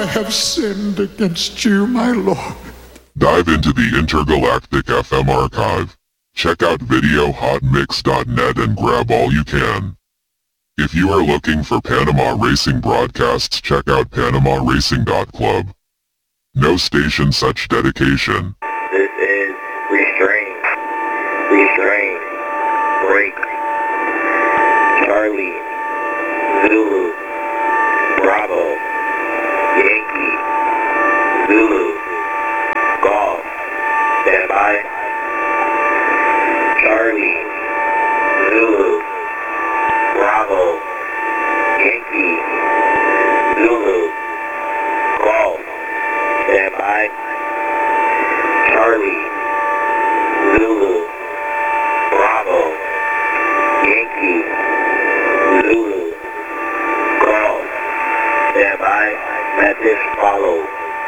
have sinned against you, my Lord. Dive into the Intergalactic FM archive. Check out videohotmix.net and grab all you can. If you are looking for Panama Racing broadcasts, check out PanamaRacing.club. No station such dedication. This is Restraint. Restraint. Break. Charlie. Zulu. Bravo. Yankee. Zulu. Golf. Stand by. Charlie. Zulu. Bravo. Yankee. Zulu. Golf. Stand by. Charlie. Zulu. Bravo. Yankee. Zulu. Golf. Stand by. Message follow.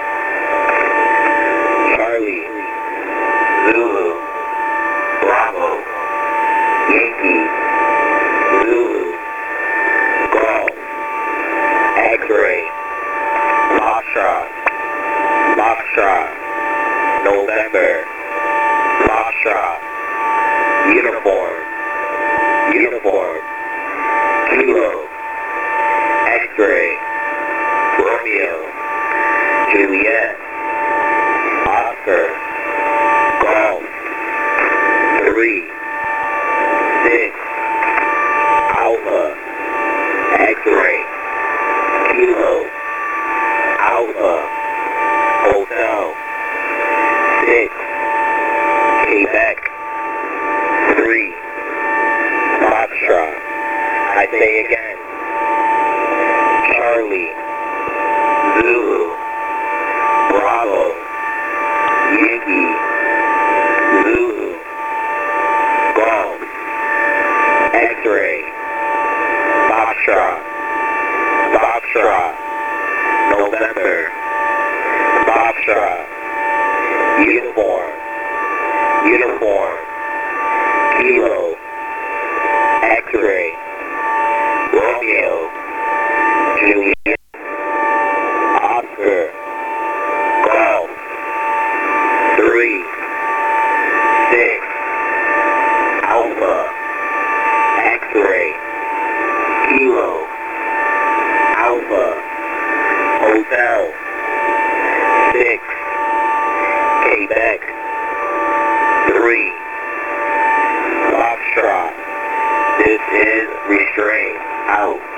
Charlie. Zulu. Bravo. Yankee. Zulu. Golf. X-ray. Foxtrot. Foxtrot. November. Foxtrot. Uniform. Uniform. Kilo. X-ray. Romeo. Juliet. Oscar. Golf. 3. 6. Alpha. X-ray. Kilo. Alpha. Hotel. 6. Quebec. 3. Foxtrot. I say again. Charlie. Zulu. Bravo. Yankee. Zulu. Golf. X-ray. Foxtrot. Foxtrot. November. Foxtrot. Uniform. Uniform.